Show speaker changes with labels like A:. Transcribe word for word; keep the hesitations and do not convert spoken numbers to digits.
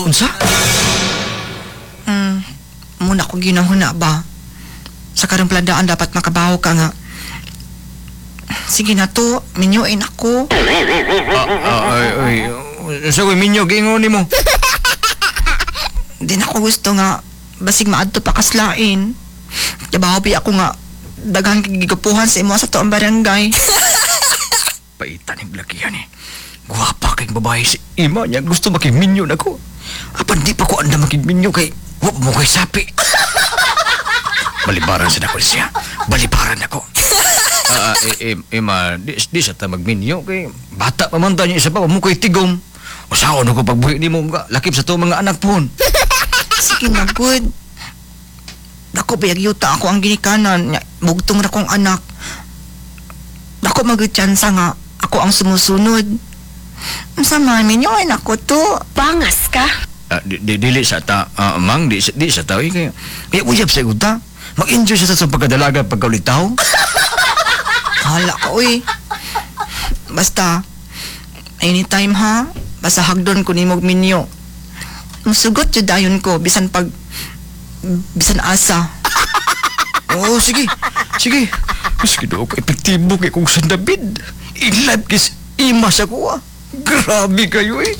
A: Unsa?
B: Hmm, muna ko ginahuna ba? Sa karong pladaan dapat makabaho ka nga. Sige na to, minyuin ako.
A: Ah, ay, ay, sa ko minyo, gingon ni mo.
B: Di na ko gusto nga, basig maadto pa kaslain. Kabaho pi ako nga, daghang gigapuhan sa imo sa toong barangay.
A: Paitan yung lakihan eh. Guwapa kayong babae si ima niya. Gusto makigminyo na ko. Apan di pa ko anda makigminyo kay wap mo kay sapi. Balibaran sa nako siya. Balibaran ako. Ah, eh, eh, ima, di, di sa ta magminyo kay bata pamanta niya isa pa, mo ko'y tigom. Usaon ako pagbuhi ni mo nga, lakip sa to mga anak po.
B: Sige na, good. Dako payagyuta ako ang ginikanan. Nya, bugtong ra kong anak. Dako magutyansa nga, ako ang sumusunod. Sa mami niyo, ay nako to.
C: Pangas ka?
A: Ah, di, di, dili sa ta, ah, mang, di, di sa tao, eh, kaya, eh, uyab sa iguta. Mag-enjoy siya sa pagkadalaga pagkaulitaw.
B: Hala ka, uy. Basta, anytime ha, basta hagdon ko ni Mogminyo. Musugot yun dayon ko, bisan pag, bisan asa.
A: Oo, oh, sige. Sige. Mas ginawa ko epektibo kay kung San David. In love kiss ima sa kuha. Grabe kayo eh.